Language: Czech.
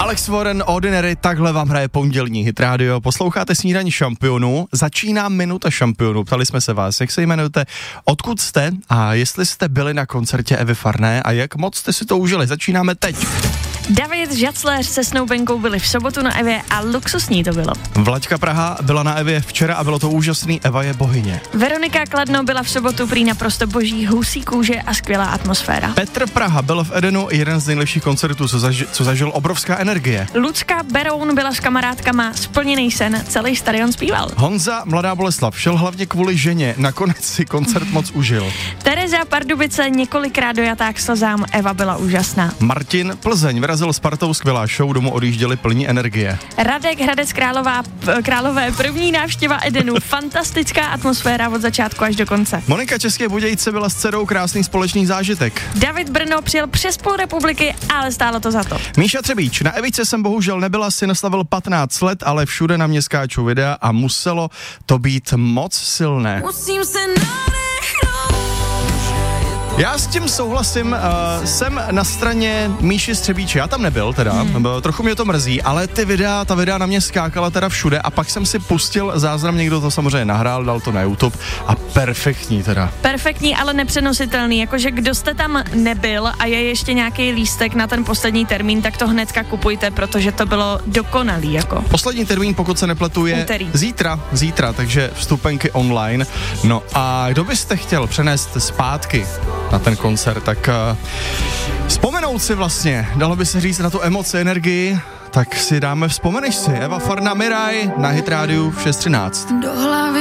Alex Warren, Ordinary, takhle vám hraje pondělní Hit Radio. Posloucháte Snídaní šampionů, začíná Minuta šampionů. Ptali jsme se vás, jak se jmenujete, odkud jste a jestli jste byli na koncertě Evy Farné a jak moc jste si to užili. Začínáme teď. David Žacler se Snowbankou byli v sobotu na Evě a luxusní to bylo. Vlaďka Praha byla na Evě včera a bylo to úžasný, Eva je bohyně. Veronika Kladno byla v sobotu prý naprosto boží, husí kůže a skvělá atmosféra. Petr Praha byl v Edenu, jeden z nejlepších koncertů, co zažil, obrovská energie. Lucka Beroun byla s kamarádkama, splněný sen, celý stadion zpíval. Honza Mladá Boleslav šel hlavně kvůli ženě, nakonec si koncert moc užil. Tereza Pardubice několikrát dojatá k slzám, Eva byla úžasná. Martin Plzeň vyrazil Spartou, skvělá show, domů odjížděli plní energie. Radek Hradec Králové, první návštěva Edenu, fantastická atmosféra od začátku až do konce. Monika České Budějce byla s dcerou, krásný společný zážitek. David Brno přijel přes půl republiky, ale stálo to za to. Míša Třebíč, na Evice jsem bohužel nebyla, si nastavil 15 let, ale všude na mě skáčou videa a muselo to být moc silné. Musím se nadechnout. Já s tím souhlasím, jsem na straně Míši Střebíče, já tam nebyl teda, trochu mě to mrzí, ale ta videa na mě skákala teda všude a pak jsem si pustil záznam, někdo to samozřejmě nahrál, dal to na YouTube a perfektní teda. Perfektní, ale nepřenositelný, jakože kdo jste tam nebyl a je ještě nějaký lístek na ten poslední termín, tak to hnedka kupujte, protože to bylo dokonalý jako. Poslední termín, pokud se nepletu, je úterý. Zítra, takže vstupenky online. No a kdo byste chtěl přenést zpátky na ten koncert, tak vzpomenout si vlastně, dalo by se říct na tu emoci, energii, tak si dáme Vzpomeneš si. Eva Farná, Miraj na Hit Radio v 6:13. Do hlavy